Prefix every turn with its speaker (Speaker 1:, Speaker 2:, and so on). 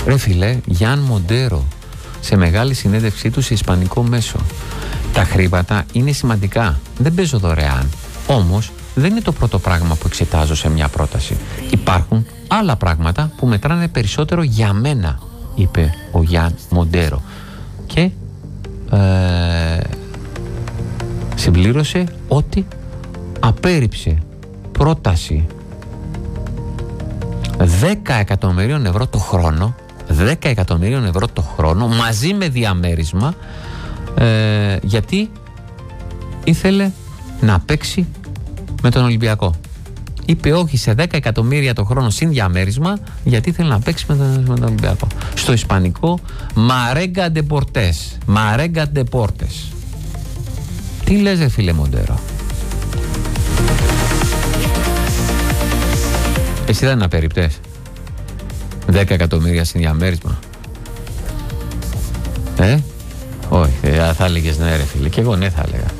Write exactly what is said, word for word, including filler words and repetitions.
Speaker 1: Ρε φίλε, Γιάν Μοντέρο, σε μεγάλη συνέντευξή του σε ισπανικό μέσο. Τα χρήματα είναι σημαντικά. Δεν παίζω δωρεάν. Όμως δεν είναι το πρώτο πράγμα που εξετάζω σε μια πρόταση. Υπάρχουν άλλα πράγματα που μετράνε περισσότερο για μένα, είπε ο Γιάν Μοντέρο. Και ε, συμπλήρωσε ότι απέρριψε πρόταση δέκα εκατομμυρίων ευρώ το χρόνο, δέκα εκατομμυρίων ευρώ το χρόνο μαζί με διαμέρισμα, ε, γιατί ήθελε να παίξει με τον Ολυμπιακό. Είπε όχι σε δέκα εκατομμύρια το χρόνο συν διαμέρισμα, γιατί ήθελε να παίξει με τον, με τον Ολυμπιακό. Στο ισπανικό Μαρέγκα ντε Πορτές. Μαρέγκα ντε Πόρτες. Τι λες, ρε φίλε Μοντέρο? Εσύ δεν απερριπτές δέκα εκατομμύρια συν διαμέρισμα? Ε, όχι, θα έλεγες ναι ρε φίλε. Και εγώ ναι θα έλεγα.